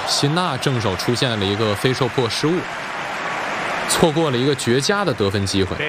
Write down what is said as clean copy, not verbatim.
辛纳正手出现了一个非受迫失误，错过了一个绝佳的得分机会。